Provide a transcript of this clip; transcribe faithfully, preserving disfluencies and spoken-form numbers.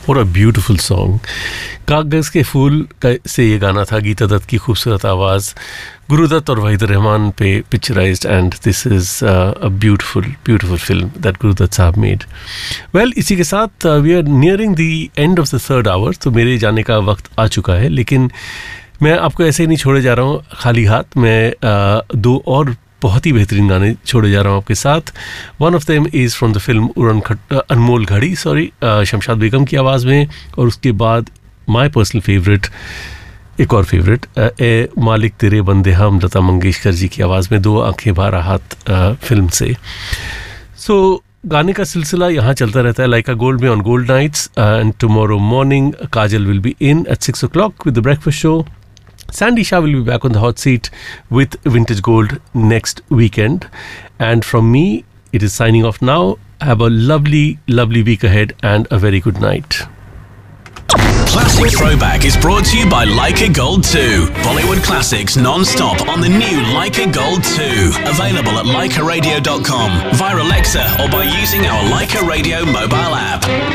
What a beautiful song. कागज़ के फूल से ये गाना था, गीता दत्त की खूबसूरत आवाज़, गुरुदत्त और वहीद रहमान पे picturised, and this is a beautiful beautiful film that Gurudatt साहब मेड. वेल, इसी के साथ we are nearing the end of the third our, तो मेरे जाने का वक्त आ चुका है, लेकिन मैं आपको ऐसे ही नहीं छोड़े जा रहा हूँ खाली हाथ. मैं uh, दो और बहुत ही बेहतरीन गाने छोड़े जा रहा हूँ आपके साथ. One of them is from the film उड़न खट अनमोल घड़ी, सॉरी, शमशाद बेगम की आवाज़ में, और उसके बाद माय पर्सनल फेवरेट, एक और फेवरेट, ए मालिक तेरे बंदे हम, लता मंगेशकर जी की आवाज़ में, दो आंखें बारह हाथ फिल्म से. सो so, गाने का सिलसिला यहाँ चलता रहता है लाइक अ गोल्ड में on gold nights. And tomorrow morning Kajal will be in eight six O clock with the breakfast show. Sandy Shah will be back on the hot seat with Vintage Gold next weekend. And from me, it is signing off now. Have a lovely, lovely week ahead and a very good night. Classic Throwback is brought to you by Leica Gold two. Bollywood classics non-stop on the new Leica Gold two. Available at leica radio dot com, via Alexa, or by using our Leica Radio mobile app.